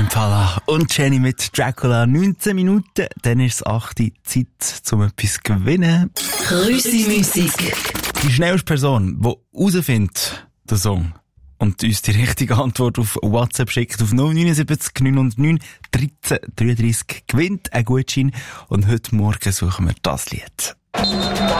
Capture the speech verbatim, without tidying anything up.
Impala und Jenny mit Dracula. neunzehn Minuten, dann ist es achte Zeit, um etwas zu gewinnen. Rüsi-Musik. Die schnellste Person, die herausfindet, den Song, und uns die richtige Antwort auf WhatsApp schickt, auf null neun sieben neun null neun dreizehn dreiunddreißig, gewinnt einen Gutschein. Und heute Morgen suchen wir das Lied.